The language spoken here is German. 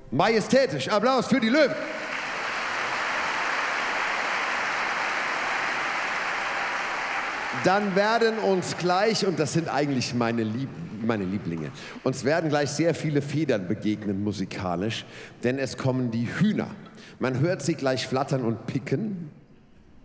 Majestätisch. Applaus für die Löwen. Dann werden uns gleich, und das sind eigentlich meine Lieblinge, uns werden gleich sehr viele Federn begegnen musikalisch, denn es kommen die Hühner. Man hört sie gleich flattern und picken.